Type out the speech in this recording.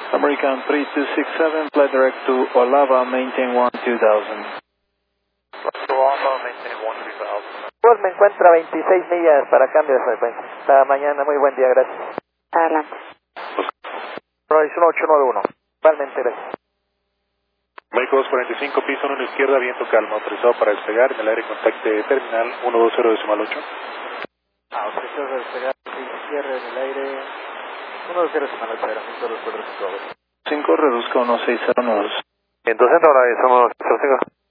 American 3267, flight direct to Olava, maintain 12000. Olava, maintain 12000. Pues me encuentra 26 millas para cambio de frecuencia. Hasta mañana, muy buen día, gracias. Adelante. Royce 1891. Igualmente, gracias. México 245, piso 1 a la izquierda, viento calma, autorizado para despegar en el aire contacte terminal 120.8. Autorizado para despegar, izquierda en el aire 120.8, 5, reduzca 1609. Entonces ahora somos 05.